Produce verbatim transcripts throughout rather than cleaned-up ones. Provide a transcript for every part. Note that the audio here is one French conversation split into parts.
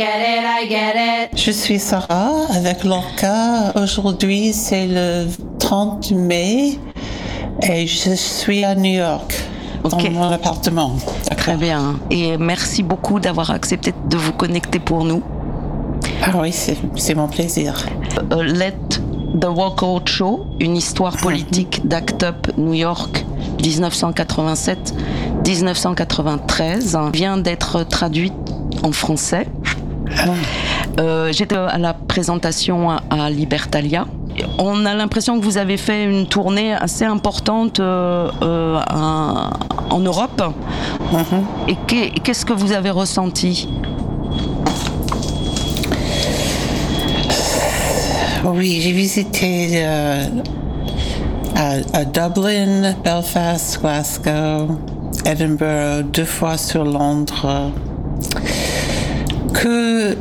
Je suis Sarah avec Lorca. Aujourd'hui, c'est le trente mai et je suis à New York, dans okay. mon appartement. Très bien. Et merci beaucoup d'avoir accepté de vous connecter pour nous. Ah oui, c'est, c'est mon plaisir. Uh, Let the Walkout Show, une histoire politique d'Act Up New York dix-neuf cent quatre-vingt-sept à dix-neuf cent quatre-vingt-treize, vient d'être traduite en français. Euh, j'étais à la présentation à, à Libertalia. On a l'impression que vous avez fait une tournée assez importante euh, euh, à, en Europe. Mm-hmm. Et qu'est, qu'est-ce que vous avez ressenti? Oui, j'ai visité euh, à, à Dublin, Belfast, Glasgow, Edinburgh, deux fois sur Londres. Que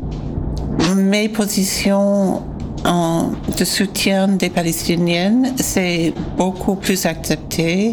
mes positions en, de soutien des Palestiniennes, c'est beaucoup plus accepté,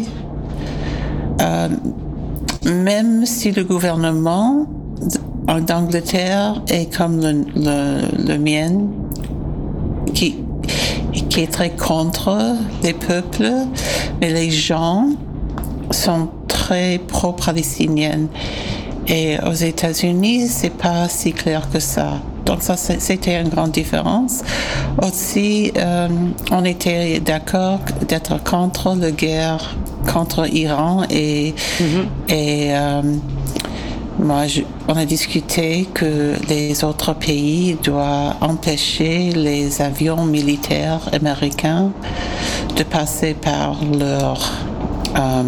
euh, même si le gouvernement d'Angleterre est comme le, le, le mien, qui, qui est très contre les peuples, mais les gens sont très pro-palestiniennes. Et aux États-Unis, c'est pas si clair que ça. Donc ça, c'était une grande différence. Aussi, euh, on était d'accord d'être contre la guerre contre l'Iran et, mm-hmm. et euh, moi, je, on a discuté que les autres pays doivent empêcher les avions militaires américains de passer par leur euh,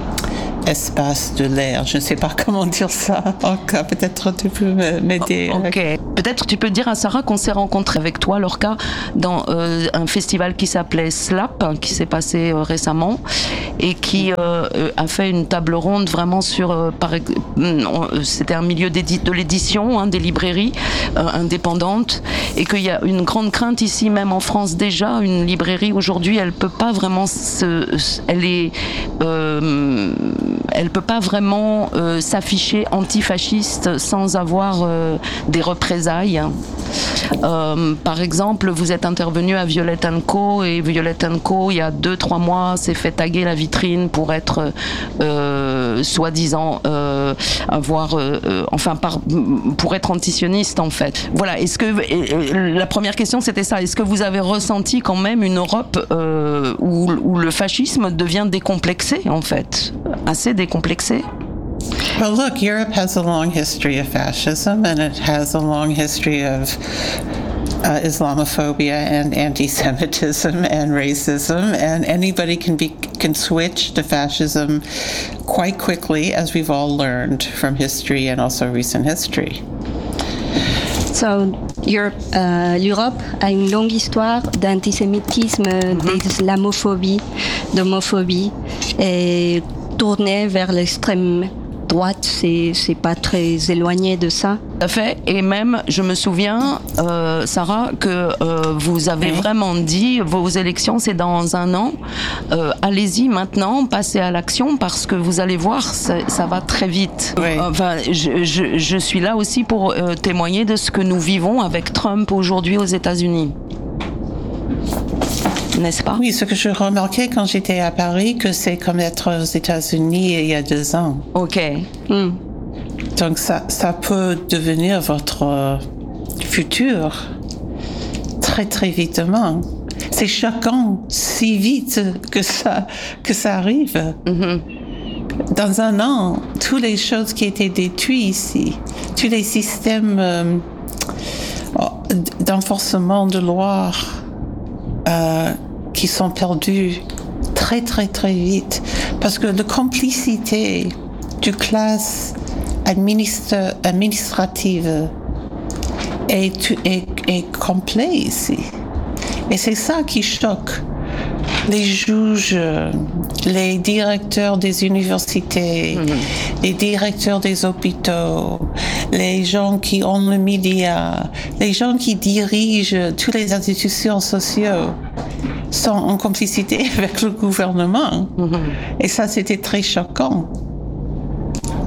espace de l'air. Je ne sais pas comment dire ça. Lorca, peut-être tu peux m'aider. Ok. Avec... Peut-être tu peux dire à Sarah qu'on s'est rencontré avec toi, Lorca, dans euh, un festival qui s'appelait Slap, qui s'est passé euh, récemment, et qui euh, a fait une table ronde vraiment sur... Euh, par, euh, c'était un milieu de l'édition, hein, des librairies euh, indépendantes, et qu'il y a une grande crainte ici, même en France déjà, une librairie aujourd'hui, elle peut pas vraiment se... Elle est... Euh, elle peut pas vraiment euh, s'afficher antifasciste sans avoir euh, des représailles. Euh, par exemple, vous êtes intervenu à Violet and Co et Violet and Co, il y a deux trois mois, s'est fait taguer la vitrine pour être euh, soi-disant euh, avoir, euh, enfin par, pour être antisioniste en fait. Voilà. Est-ce que euh, la première question c'était ça. Est-ce que vous avez ressenti quand même une Europe euh, où, où le fascisme devient décomplexé en fait, assez décomplexé? Well, look, Europe has a long history of fascism, and it has a long history of uh, Islamophobia and anti-Semitism and racism, and anybody can be can switch to fascism quite quickly, as we've all learned from history and also recent history. So, Europe, uh, l'Europe a une longue histoire d'antisémitisme, mm-hmm. d'islamophobie, d'homophobie, et tournée vers l'extrême droite, c'est, c'est pas très éloigné de ça. Tout à fait. Et même, je me souviens, euh, Sarah, que euh, vous avez oui. vraiment dit, vos élections, c'est dans un an. Euh, allez-y maintenant, passez à l'action, parce que vous allez voir, ça, ça va très vite. Oui. Enfin, je, je, je suis là aussi pour euh, témoigner de ce que nous vivons avec Trump aujourd'hui aux États-Unis. N'est-ce pas? Oui, ce que je remarquais quand j'étais à Paris, que c'est comme être aux États-Unis il y a deux ans. Ok. Mm. Donc ça, ça peut devenir votre euh, futur très très vitement. C'est choquant si vite que ça que ça arrive. Mm-hmm. Dans un an, toutes les choses qui étaient détruites ici, tous les systèmes euh, d'enforcement de loi. Euh, qui sont perdus très très très vite parce que la complicité du classe administre, administrative est, est, est complet ici et c'est ça qui choque les juges, les directeurs des universités, mmh. les directeurs des hôpitaux, les gens qui ont le média, les gens qui dirigent toutes les institutions sociales sont en complicité avec le gouvernement. Mmh. Et ça, c'était très choquant.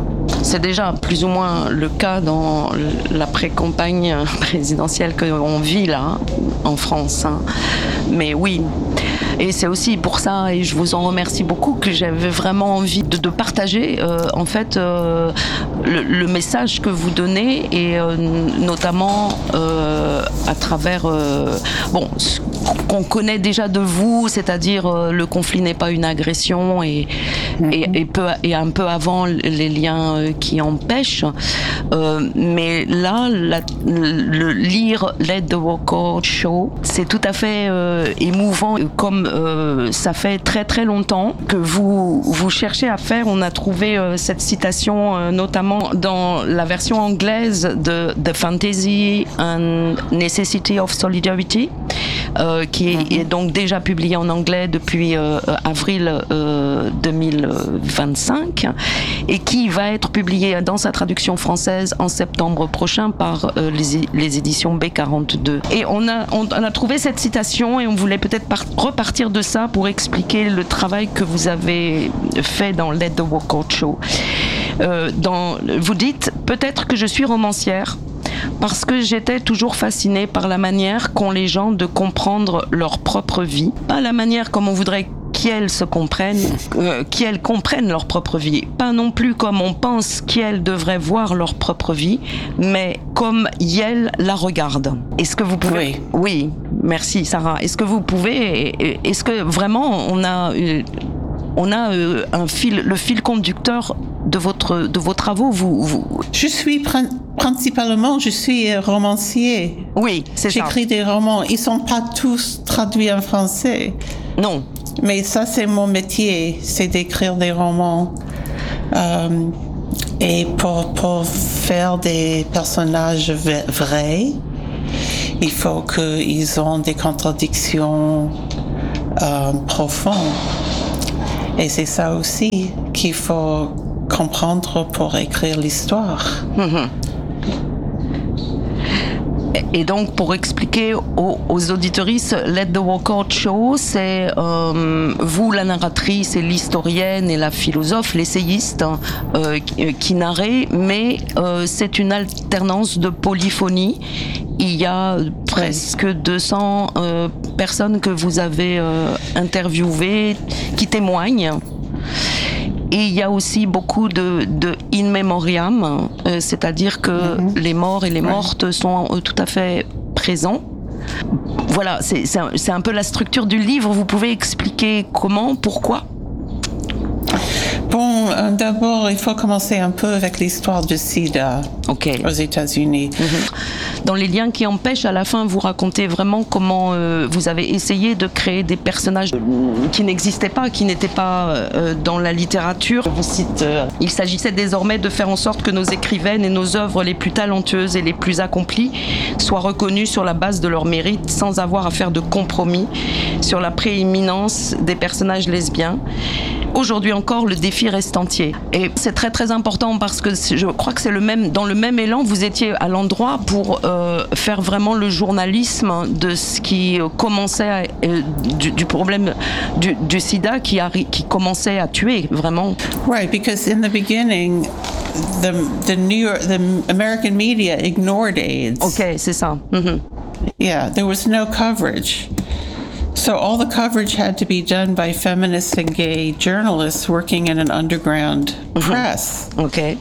c'est déjà plus ou moins le cas dans la pré-campagne présidentielle qu'on vit là, en France. Hein. Mais oui, et c'est aussi pour ça, et je vous en remercie beaucoup, que j'avais vraiment envie de, de partager euh, en fait euh, le, le message que vous donnez, et euh, notamment euh, à travers euh, bon, ce qu'on connaît déjà de vous, c'est-à-dire euh, le conflit n'est pas une agression, et, mm-hmm. et, et, peu, et un peu avant les liens euh, qui empêchent. Euh, mais là, la, le lire Let the Record Show, c'est tout à fait euh, émouvant, comme euh, ça fait très très longtemps que vous, vous cherchez à faire. On a trouvé euh, cette citation euh, notamment dans la version anglaise de The Fantasy and Necessity of Solidarity, euh, qui est, mm-hmm. est donc déjà publié en anglais depuis euh, avril euh, deux mille vingt-cinq, et qui va être publié dans sa traduction française en septembre prochain par euh, les, les éditions B quarante-deux. Et on a, on, on a trouvé cette citation, et on voulait peut-être par- repartir de ça pour expliquer le travail que vous avez fait dans Let the Record Show. Euh, dans, vous dites, peut-être que je suis romancière parce que j'étais toujours fascinée par la manière qu'ont les gens de comprendre leur propre vie, pas la manière comme on voudrait qu'elles se comprennent, euh, qu'elles comprennent leur propre vie, pas non plus comme on pense qu'elles devraient voir leur propre vie, mais comme elles la regardent. Est-ce que vous pouvez... Oui. Oui, merci Sarah. Est-ce que vous pouvez... Est-ce que vraiment on a... On a un fil, le fil conducteur de, votre, de vos travaux. Vous, vous... Je suis pr- principalement, je suis romancier. Oui, c'est ça. J'écris des romans. Ils sont pas tous traduits en français. Non. Mais ça, c'est mon métier, c'est d'écrire des romans. Euh, et pour, pour faire des personnages vrais, il faut qu'ils aient des contradictions euh, profondes. Et c'est ça aussi qu'il faut comprendre pour écrire l'histoire. Mm-hmm. Et donc, pour expliquer aux, aux auditrices, Let the Record Show, c'est euh, vous, la narratrice et l'historienne et la philosophe, l'essayiste, hein, euh, qui, qui narrez, mais euh, c'est une alternance de polyphonie. Il y a presque deux cents euh, personnes que vous avez euh, interviewées qui témoignent. Et il y a aussi beaucoup de, de in memoriam, euh, c'est-à-dire que mm-hmm. les morts et les mortes sont euh, tout à fait présents. Voilà, c'est, c'est, un, c'est un peu la structure du livre. Vous pouvez expliquer comment, pourquoi ? Bon, euh, d'abord, il faut commencer un peu avec l'histoire du sida okay. aux États-Unis. Mm-hmm. Dans les liens qui empêchent, à la fin, vous racontez vraiment comment euh, vous avez essayé de créer des personnages qui n'existaient pas, qui n'étaient pas euh, dans la littérature. Je vous cite, euh, il s'agissait désormais de faire en sorte que nos écrivaines et nos œuvres les plus talentueuses et les plus accomplies soient reconnues sur la base de leur mérite, sans avoir à faire de compromis sur la prééminence des personnages lesbiens. Aujourd'hui encore, le défi reste entier. Et c'est très très important parce que je crois que c'est le même, dans le même élan, vous étiez à l'endroit pour euh, faire vraiment le journalisme de ce qui commençait, à, euh, du, du problème du, du sida qui, a, qui commençait à tuer, vraiment. Right, because in the beginning, the, the New York, the American media ignored AIDS. Ok, c'est ça. Mm-hmm. Yeah, there was no coverage. So all the coverage had to be done by feminist and gay journalists working in an underground mm-hmm. press. Okay.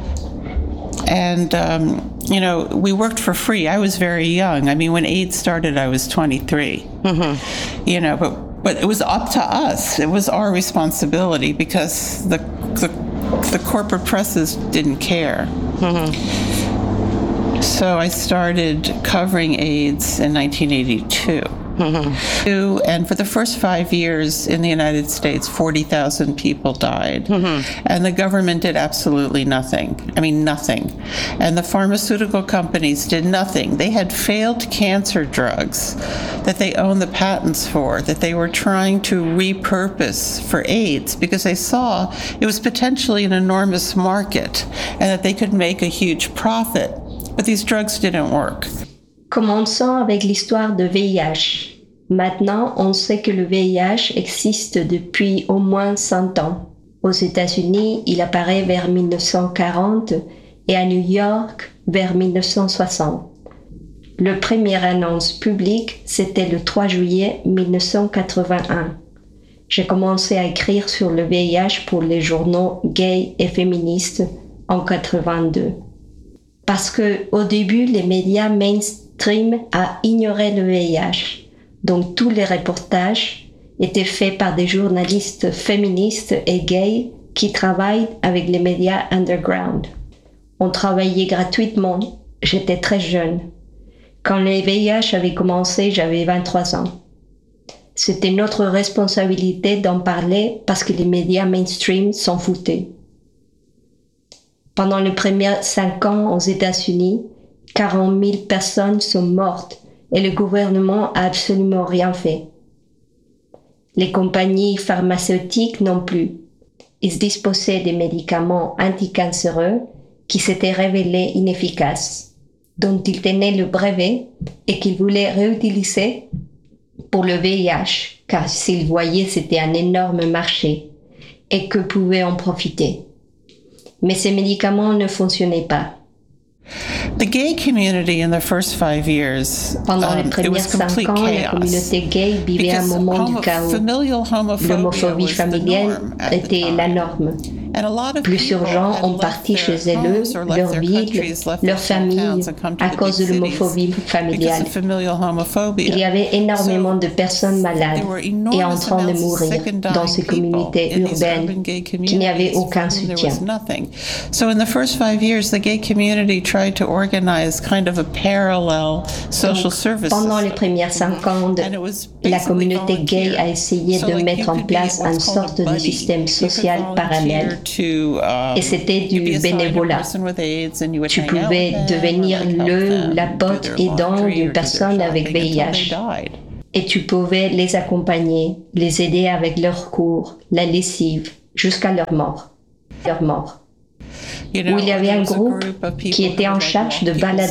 And, um, you know, we worked for free. I was very young. I mean, when AIDS started, I was twenty-three. Mm-hmm. You know, but, but it was up to us. It was our responsibility because the, the, the corporate presses didn't care. Mm-hmm. So I started covering AIDS in nineteen eighty-two. Mm-hmm. And for the first five years in the United States, forty thousand people died. Mm-hmm. And the government did absolutely nothing. I mean, nothing. And the pharmaceutical companies did nothing. They had failed cancer drugs that they owned the patents for, that they were trying to repurpose for AIDS because they saw it was potentially an enormous market and that they could make a huge profit. But these drugs didn't work. Commençons avec l'histoire de V I H. Maintenant, on sait que le V I H existe depuis au moins cent ans. Aux États-Unis, il apparaît vers mille neuf cent quarante et à New York vers mille neuf cent soixante. Le première annonce publique, c'était le trois juillet mille neuf cent quatre-vingt-un. J'ai commencé à écrire sur le V I H pour les journaux gays et féministes en quatre-vingt-deux. Parce que au début, les médias mainstream a ignoré le V I H. Donc tous les reportages étaient faits par des journalistes féministes et gays qui travaillent avec les médias underground. On travaillait gratuitement. J'étais très jeune. Quand le V I H avait commencé, j'avais vingt-trois ans. C'était notre responsabilité d'en parler parce que les médias mainstream s'en foutaient. Pendant les premiers cinq ans aux États-Unis, quarante mille personnes sont mortes et le gouvernement a absolument rien fait. Les compagnies pharmaceutiques non plus. Ils disposaient des médicaments anticancéreux qui s'étaient révélés inefficaces, dont ils tenaient le brevet et qu'ils voulaient réutiliser pour le V I H, car s'ils voyaient c'était un énorme marché et que pouvaient en profiter. Mais ces médicaments ne fonctionnaient pas. The gay community in the first five years, Pendant les um, it premières was complete cinq ans, la chaos. communauté gay vivait un Because moment du homo- chaos. familial homophobia L'homophobie was the familiale norm at the était time. la norme. And a lot of Plus people urgents had ont left parti their chez eux, homes or left leur their ville, countries, left leur their small famille, towns and come to à the cause big de cities l'homophobie because familiale. of familial homophobia. Il y avait énormément So de personnes malades there were et enormous en train de amounts of mourir sick and dans dying ces people communautés in these urbaines urban gay qui n'avaient communities aucun for whom there soutien. was nothing. So in the first five years, the gay community tried to organize kind of a parallel social Donc, service pendant les system. premières cinq ans, And it was la basically communauté gay volunteer. a essayé So, de like, mettre you en could be place une what's called a sorte de buddy. système You could social volunteer parallèle. to, um, Et c'était du you'd be assigned a bénévolat. person with AIDS and you would Tu hang out pouvais with them, devenir or, like, help le them ou la do pote their aidant laundry d'une or do their personne avec shopping V I until H. they died. Et tu pouvais les accompagner, les aider avec leurs cours, la lessive, jusqu'à leur mort. Leur mort. You know, Où il y avait there un was a groupe group of people qui était who en would, like, charge walk de people's balader